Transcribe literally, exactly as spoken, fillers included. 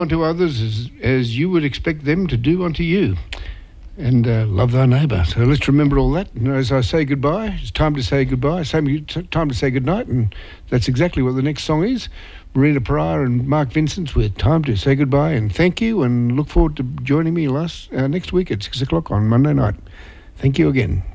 unto others as, as you would expect them to do unto you. And uh, love thy neighbour. So let's remember all that. And as I say goodbye, it's time to say goodbye. Same time to say goodnight. And that's exactly what the next song is. Marina Pariah and Mark Vincent's with Time to Say Goodbye. And thank you, and look forward to joining me last uh, next week at six o'clock on Monday night. Thank you again.